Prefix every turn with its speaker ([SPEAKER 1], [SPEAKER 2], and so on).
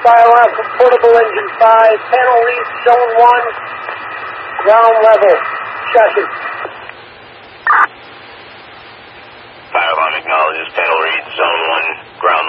[SPEAKER 1] Fire out from portable engine 5, panel read zone 1, ground level. Check it.
[SPEAKER 2] Firebomb acknowledges panel read zone 1, ground